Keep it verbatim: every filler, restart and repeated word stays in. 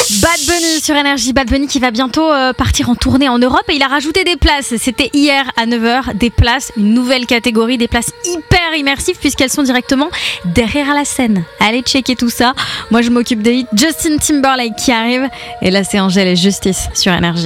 Bad Bunny sur Énergie, Bad Bunny qui va bientôt euh, partir en tournée en Europe et il a rajouté des places. C'était hier à neuf heures, des places, une nouvelle catégorie, des places hyper immersives puisqu'elles sont directement derrière la scène. Allez checker tout ça. Moi je m'occupe des hits. Justin Timberlake qui arrive et là c'est Angèle et Justice sur Énergie.